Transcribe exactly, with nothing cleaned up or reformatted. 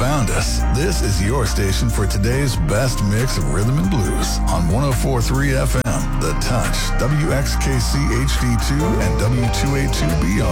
found us. This is your station for today's best mix of rhythm and blues on one oh four point three F M, The Touch, W X K C H D two, and W two eighty-two B R.